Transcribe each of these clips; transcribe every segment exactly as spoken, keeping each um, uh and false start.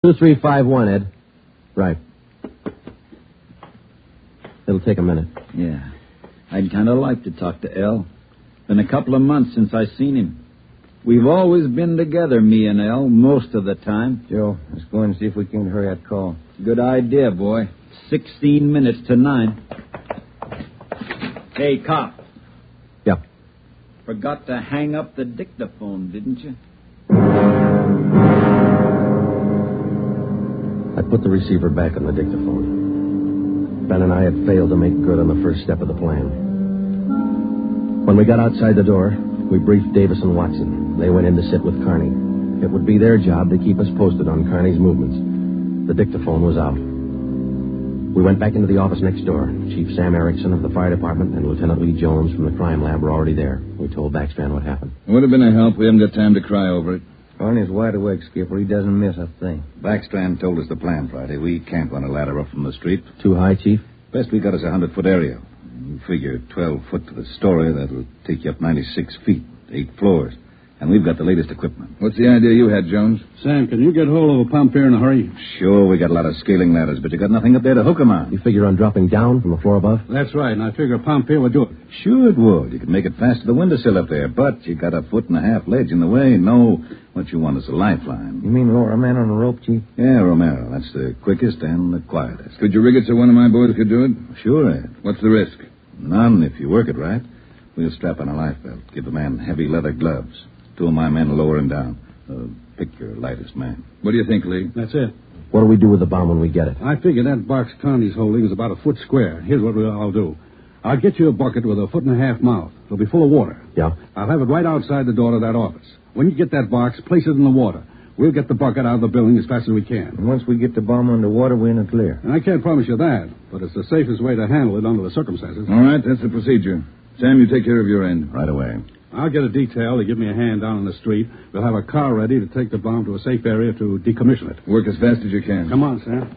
two three five one, Ed. Right. It'll take a minute. Yeah. I'd kind of like to talk to El. Been a couple of months since I seen him. We've always been together, me and El, most of the time. Joe, let's go and see if we can hurry that call. Good idea, boy. Sixteen minutes to nine. Hey, cop. Yeah. Forgot to hang up the dictaphone, didn't you? I put the receiver back on the dictaphone. Ben and I had failed to make good on the first step of the plan. When we got outside the door, we briefed Davis and Watson. They went in to sit with Carney. It would be their job to keep us posted on Carney's movements. The dictaphone was out. We went back into the office next door. Chief Sam Erickson of the fire department and Lieutenant Lee Jones from the crime lab were already there. We told Backstrand what happened. It would have been a help. We haven't got time to cry over it. Carney's wide awake, Skipper. He doesn't miss a thing. Backstrand told us the plan Friday. We can't run a ladder up from the street. Too high, Chief? Best we got is a hundred-foot area. You figure twelve foot to the story, that'll take you up ninety-six feet, eight floors. And we've got the latest equipment. What's the idea you had, Jones? Sam, can you get hold of a pump here in a hurry? Sure, we got a lot of scaling ladders, but you got nothing up there to hook 'em on. You figure on dropping down from the floor above? That's right, and I figure a pump here would do it. Sure it would. You could make it fast to the windowsill up there, but you got a foot and a half ledge in the way. No, what you want is a lifeline. You mean lower a man on a rope, Chief? Yeah, Romero. That's the quickest and the quietest. Could you rig it so one of my boys could do it? Sure, Ed. What's the risk? None if you work it right. We'll strap on a life belt. Give the man heavy leather gloves. Two of my men will lower him down. Uh, pick your lightest man. What do you think, Lee? That's it. What do we do with the bomb when we get it? I figure that box Carney's holding is about a foot square. Here's what we'll, I'll do. I'll get you a bucket with a foot and a half mouth. It'll be full of water. Yeah? I'll have it right outside the door to that office. When you get that box, place it in the water. We'll get the bucket out of the building as fast as we can. And once we get the bomb underwater, we're in the clear. And I can't promise you that, but it's the safest way to handle it under the circumstances. All right, that's the procedure. Sam, you take care of your end. Right away. I'll get a detail to give me a hand down on the street. We'll have a car ready to take the bomb to a safe area to decommission it. Work as fast as you can. Come on, Sam.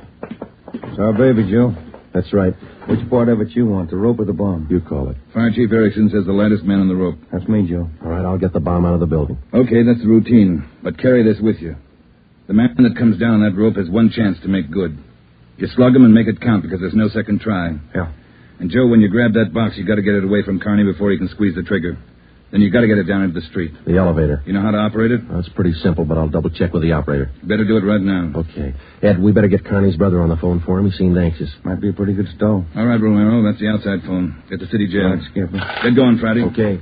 It's our baby, Joe. That's right. Which part of it you want, the rope or the bomb? You call it. Fire Chief Erickson says the lightest man on the rope. That's me, Joe. All right, I'll get the bomb out of the building. Okay, that's the routine. But carry this with you. The man that comes down that rope has one chance to make good. You slug him and make it count because there's no second try. Yeah. And, Joe, when you grab that box, you got to get it away from Carney before he can squeeze the trigger. Then you got to get it down into the street. The elevator. You know how to operate it? Well, it's pretty simple, but I'll double-check with the operator. Better do it right now. Okay. Ed, we better get Carney's brother on the phone for him. He seemed anxious. Might be a pretty good stall. All right, Romero, that's the outside phone. Get the city jail. All right, Skipper. Get going, Friday. Okay.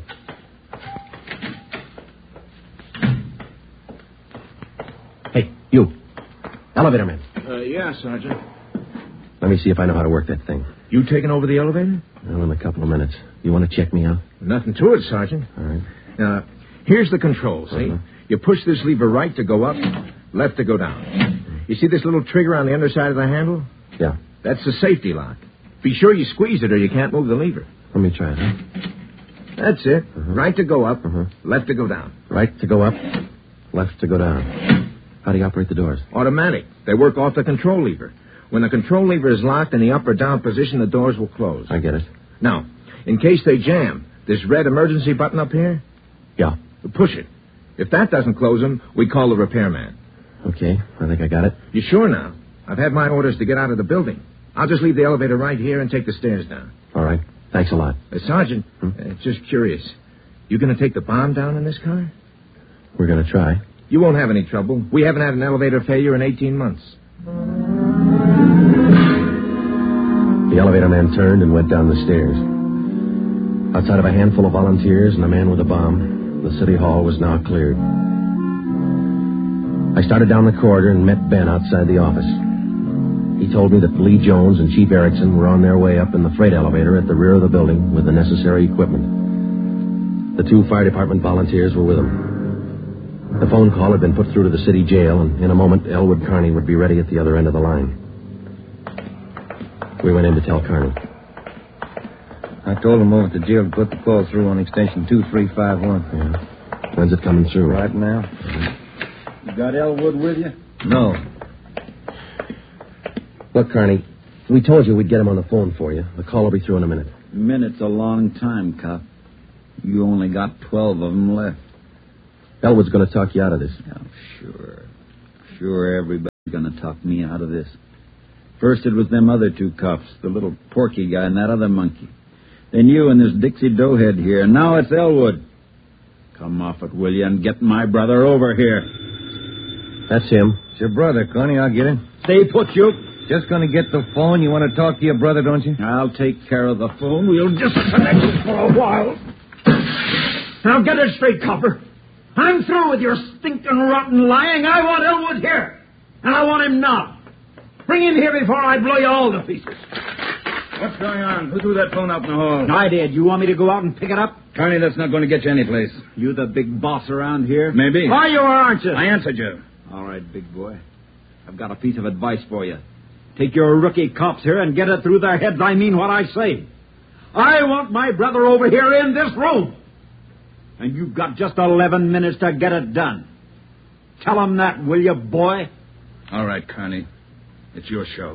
Hey, you. Elevator man. Uh, yeah, Sergeant. Let me see if I know how to work that thing. You taking over the elevator? Well, in a couple of minutes. You want to check me out? Nothing to it, Sergeant. All right. Now, here's the control, see? Uh-huh. You push this lever right to go up, left to go down. You see this little trigger on the underside of the handle? Yeah. That's the safety lock. Be sure you squeeze it or you can't move the lever. Let me try it, huh? That's it. Uh-huh. Right to go up, Uh-huh. left to go down. Right to go up, left to go down. How do you operate the doors? Automatic. They work off the control lever. When the control lever is locked in the up or down position, the doors will close. I get it. Now, in case they jam, this red emergency button up here, Yeah. push it. If that doesn't close them, we call the repairman. Okay, I think I got it. You sure now? I've had my orders to get out of the building. I'll just leave the elevator right here and take the stairs down. All right. Thanks a lot. Uh, Sergeant, Hmm? uh, just curious. You going to take the bomb down in this car? We're going to try. You won't have any trouble. We haven't had an elevator failure in eighteen months. The elevator man turned and went down the stairs. Outside of a handful of volunteers and a man with a bomb, the city hall was now cleared. I started down the corridor and met Ben outside the office. He told me that Lee Jones and Chief Erickson were on their way up in the freight elevator at the rear of the building with the necessary equipment. The two fire department volunteers were with them. The phone call had been put through to the city jail, and in a moment, Elwood Carney would be ready at the other end of the line. We went in to tell Carney. I told him over at the jail to put the call through on extension two three five one. Yeah. When's it coming through? Right now? You got Elwood with you? No. Look, Carney, we told you we'd get him on the phone for you. The call will be through in a minute. A minute's a long time, cop. You only got twelve of them left. Elwood's going to talk you out of this. Oh, sure. Sure, everybody. You're going to talk me out of this. First it was them other two cops, the little Porky guy and that other monkey. Then you and this Dixie Doughhead here, and now it's Elwood. Come off it, will you, and get my brother over here. That's him. It's your brother, Connie. I'll get him. Stay put, you. Just going to get the phone. You want to talk to your brother, don't you? I'll take care of the phone. We'll disconnect it for a while. Now get it straight, copper. I'm through with your stinking rotten lying. I want Elwood here. And I want him now. Bring him here before I blow you all to pieces. What's going on? Who threw that phone out in the hall? I did. You want me to go out and pick it up? Connie, that's not going to get you anyplace. You the big boss around here? Maybe. Are you or aren't you? I answered you. All right, big boy. I've got a piece of advice for you. Take your rookie cops here and get it through their heads I mean what I say. I want my brother over here in this room. And you've got just eleven minutes to get it done. Tell them that, will you, boy? All right, Connie. It's your show.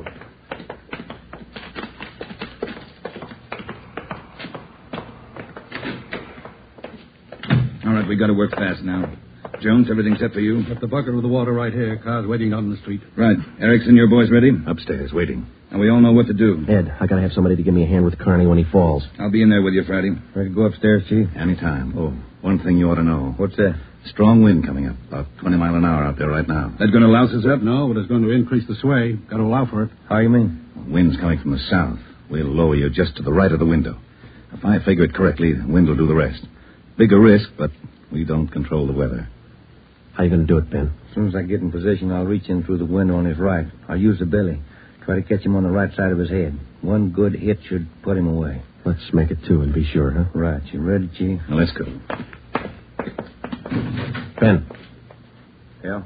All right, we got to work fast now. Jones, everything set for you? Got the bucket with the water right here. Car's waiting out in the street. Right. Erickson, your boys ready? Upstairs, waiting. And we all know what to do. Ed, I gotta have somebody to give me a hand with Carney when he falls. I'll be in there with you Friday. Ready to go upstairs, Chief? Anytime. Oh, one thing you ought to know. What's that? Strong wind coming up. About twenty mile an hour out there right now. That going to louse us up? No, but it's going to increase the sway. Got to allow for it. How you mean? Wind's coming from the south. We'll lower you just to the right of the window. If I figure it correctly, the wind will do the rest. Bigger risk, but we don't control the weather. How you gonna do it, Ben? As soon as I get in position, I'll reach in through the window on his right. I'll use the belly. Try to catch him on the right side of his head. One good hit should put him away. Let's make it two and be sure, huh? Right. You ready, Chief? Now, let's go. Ben. Yeah?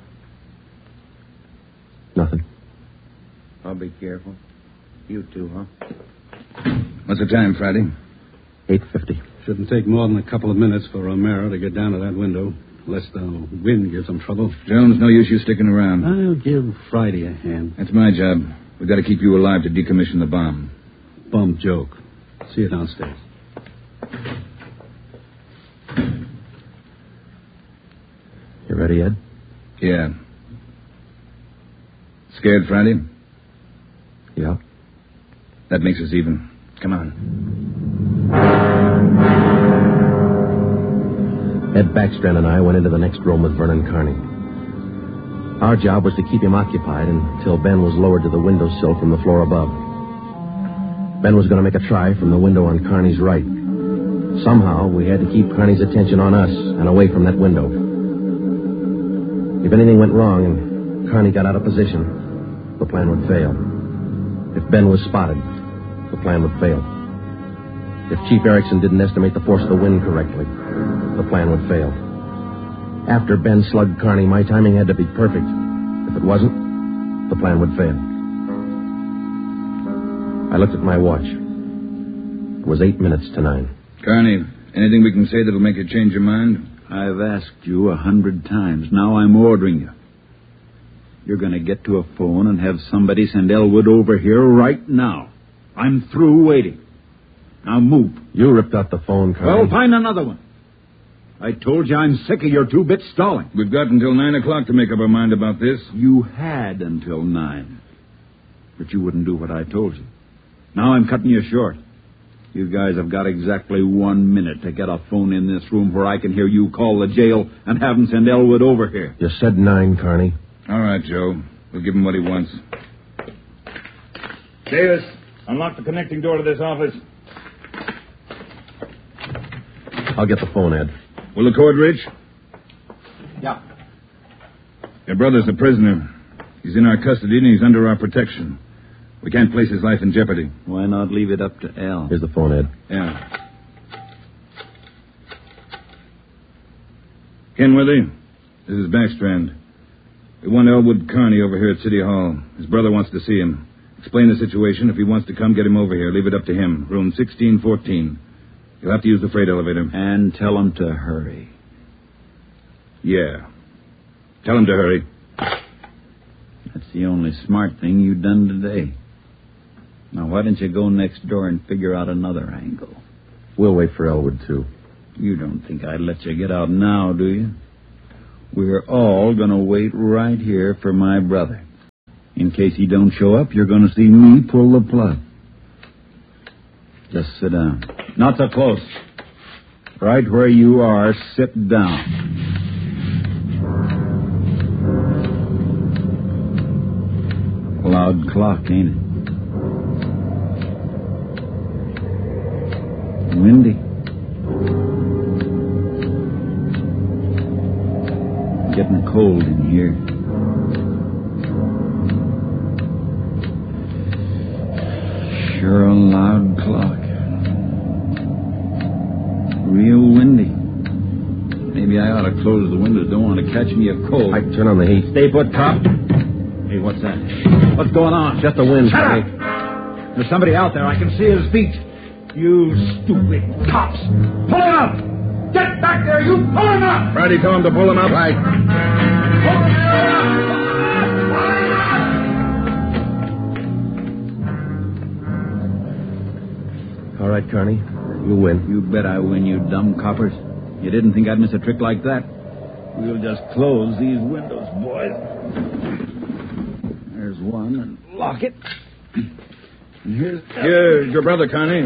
Nothing. I'll be careful. You too, huh? What's the time, Friday? eight fifty. Shouldn't take more than a couple of minutes for Romero to get down to that window, unless the wind gives him trouble. Jones, no use you sticking around. I'll give Friday a hand. That's my job. We've got to keep you alive to decommission the bomb. Bum joke. See you downstairs. You ready, Ed? Yeah. Scared, Friday? Yeah. That makes us even. Come on. Ed Backstrand and I went into the next room with Vernon Carney. Our job was to keep him occupied until Ben was lowered to the windowsill from the floor above. Ben was going to make a try from the window on Carney's right. Somehow, we had to keep Carney's attention on us and away from that window. If anything went wrong and Carney got out of position, the plan would fail. If Ben was spotted, the plan would fail. If Chief Erickson didn't estimate the force of the wind correctly, the plan would fail. After Ben slugged Carney, my timing had to be perfect. If it wasn't, the plan would fail. I looked at my watch. It was eight minutes to nine. Carney, anything we can say that'll make you change your mind? I've asked you a hundred times. Now I'm ordering you. You're going to get to a phone and have somebody send Elwood over here right now. I'm through waiting. Now move. You ripped out the phone, Carney. Well, find another one. I told you I'm sick of your two bits stalling. We've got until nine o'clock to make up our mind about this. You had until nine. But you wouldn't do what I told you. Now I'm cutting you short. You guys have got exactly one minute to get a phone in this room where I can hear you call the jail and have them send Elwood over here. You said nine, Carney. All right, Joe. We'll give him what he wants. Davis, unlock the connecting door to this office. I'll get the phone, Ed. Will the cord reach? Yeah. Your brother's a prisoner. He's in our custody and he's under our protection. We can't place his life in jeopardy. Why not leave it up to Al? Here's the phone, Ed. Yeah. Kenworthy, this is Backstrand. We want Elwood Carney over here at City Hall. His brother wants to see him. Explain the situation. If he wants to come, get him over here. Leave it up to him. Room sixteen fourteen. You'll have to use the freight elevator. And tell him to hurry. Yeah. Tell him to hurry. That's the only smart thing you've done today. Now, why don't you go next door and figure out another angle? We'll wait for Elwood, too. You don't think I'd let you get out now, do you? We're all going to wait right here for my brother. In case he don't show up, you're going to see me pull the plug. Just sit down. Not so close. Right where you are, sit down. Loud clock, ain't it? Windy. Getting cold in here. Sure a loud clock. Real windy. Maybe I ought to close the windows. Don't want to catch me a cold. I turn on the heat. Stay put, cop. Hey, what's that? What's going on? Just the wind. Shut up! There's somebody out there. I can see his feet. You stupid cops. Pull him up! Get back there, you! Pull him up! Friday told him to pull him up. Right. Pull him up! All right, Carney. You win. You bet I win, you dumb coppers. You didn't think I'd miss a trick like that? We'll just close these windows, boys. There's one, and lock it. And here's... Here's your brother, Connie.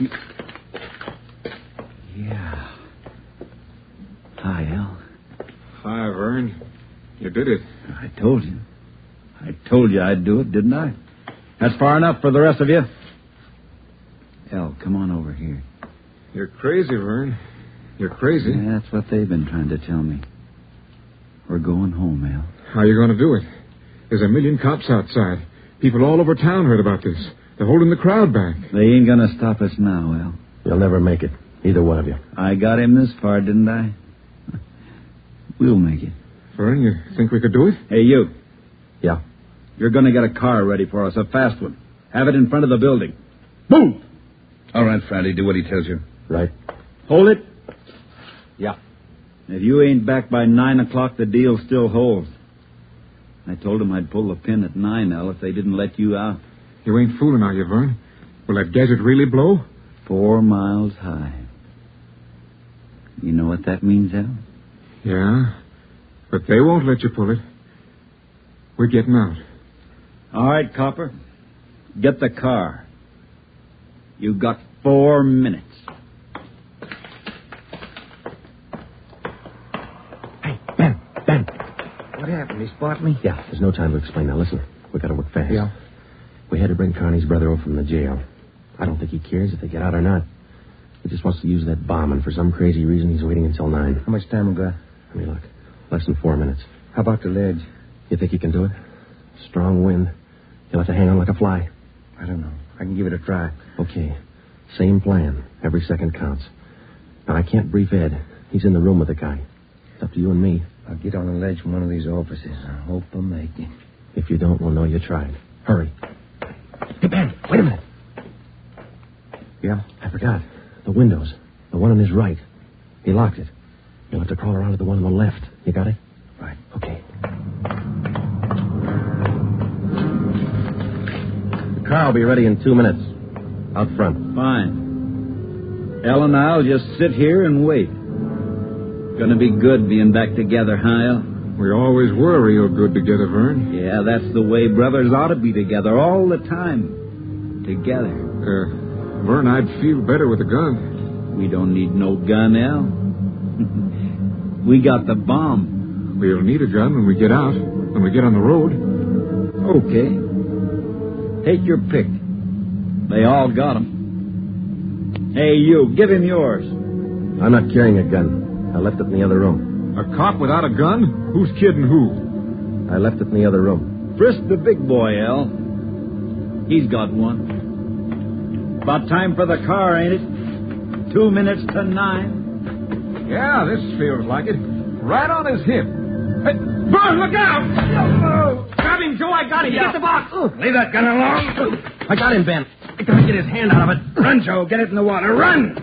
Yeah. Hi, Al. Hi, Vern. You did it. I told you. I told you I'd do it, didn't I? That's far enough for the rest of you. Al, come on over here. You're crazy, Vern. You're crazy. Yeah, that's what they've been trying to tell me. We're going home, Al. How are you going to do it? There's a million cops outside. People all over town heard about this. They're holding the crowd back. They ain't going to stop us now, Al. You'll never make it. Either one of you. I got him this far, didn't I? We'll make it. Vern, you think we could do it? Hey, you. Yeah. You're going to get a car ready for us, a fast one. Have it in front of the building. Move! All right, Friday, do what he tells you. Right. Hold it. Yeah. If you ain't back by nine o'clock, the deal still holds. I told them I'd pull the pin at nine, Al, if they didn't let you out. You ain't fooling, are you, Vern? Will that desert really blow? Four miles high. You know what that means, Al? Yeah, but they won't let you pull it. We're getting out. All right, Copper. Get the car. You got four minutes. Hey, Ben, Ben. What happened? He spot me? Yeah, there's no time to explain. Now, listen. We got to work fast. Yeah. We had to bring Carney's brother over from the jail. I don't think he cares if they get out or not. He just wants to use that bomb, and for some crazy reason, he's waiting until nine. How much time we got? Let me look. Less than four minutes. How about the ledge? You think you can do it? Strong wind. You'll have to hang on like a fly. I don't know. I can give it a try. Okay. Same plan. Every second counts. Now, I can't brief Ed. He's in the room with the guy. It's up to you and me. I'll get on the ledge from one of these offices. I hope I make it. If you don't, we'll know you tried. Hurry. Hey, Ben, wait a minute. Yeah? I forgot. The windows. The one on his right. He locked it. You'll have to crawl around to the one on the left. You got it? Right. Okay. The car will be ready in two minutes. Out front. Fine. El and I'll just sit here and wait. Gonna be good being back together, huh, El? We always were real good together, Vern. Yeah, that's the way brothers ought to be together all the time. Together. Uh, Vern, I'd feel better with a gun. We don't need no gun, El. We got the bomb. We'll need a gun when we get out, when we get on the road. Okay. Take your pick. They all got 'em. Hey, you, give him yours. I'm not carrying a gun. I left it in the other room. A cop without a gun? Who's kidding who? I left it in the other room. Frisk the big boy, El. He's got one. About time for the car, ain't it? Two minutes to nine. Yeah, this feels like it. Right on his hip. Hey, Vern, look out! Oh, grab him, Joe. I got him. Get the box. Leave that gun alone. I got him, Ben. I gotta get his hand out of it. Run, Joe. Get it in the water. Run!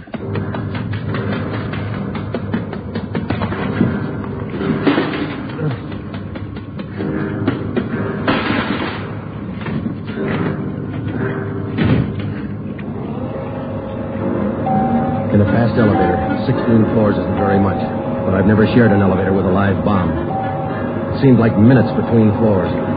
In a fast elevator, sixteen floors isn't very much, but I've never shared an elevator with a live bomb. It seemed like minutes between floors.